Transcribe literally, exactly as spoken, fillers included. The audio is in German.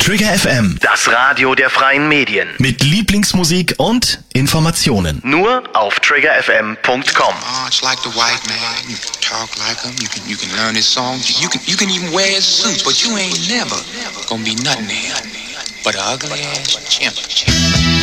Trigger F M, Das Radio der freien Medien. mit Lieblingsmusik und Informationen. Nur auf trigger f m punkt com. March like the white man, you can talk like him, you can you can learn his songs, you can you can even wear his suit, but you ain't never gonna be nothing here but an ugly ass chimp.